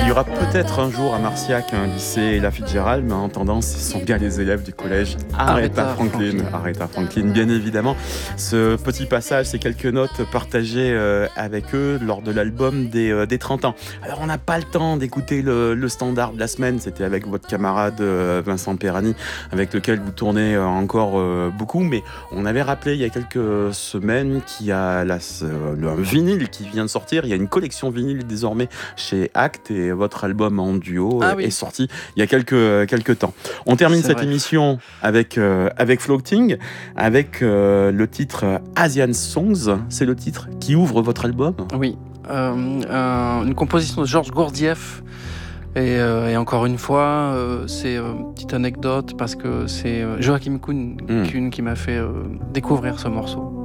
y aura peut-être un jour à Marciac un lycée La Fitzgerald, mais en attendant, ce sont bien les élèves du collège Aretha Franklin, bien évidemment. Ce petit passage, ces quelques notes partagées avec eux lors de l'album des 30 ans. Alors, on n'a pas le temps d'écouter le standard de la semaine. C'était avec votre camarade Vincent Perani, avec lequel vous tournez encore beaucoup. Mais on avait rappelé il y a quelques semaines qu'il y a un vinyle qui vient de sortir. Il y a une collection vinyle désormais chez Act et votre album en duo est sorti il y a quelques temps. On termine cette émission avec Floating, avec le titre Asian Songs. C'est le titre qui ouvre votre album. Oui, une composition de Georges Gurdjieff. Et encore une fois, c'est une petite anecdote parce que c'est Joachim Kuhn qui m'a fait découvrir ce morceau.